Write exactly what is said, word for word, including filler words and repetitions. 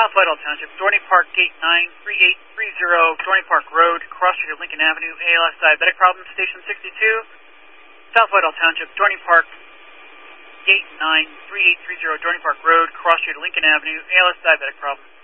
South Whitehall Township, Dorney Park, gate nine three eight three zero, Dorney Park Road, cross street of Lincoln Avenue, A L S diabetic problem, station sixty-two. South Whitehall Township, Dorney Park, gate nine three eight three zero, Dorney Park Road, cross street of Lincoln Avenue, A L S diabetic problem.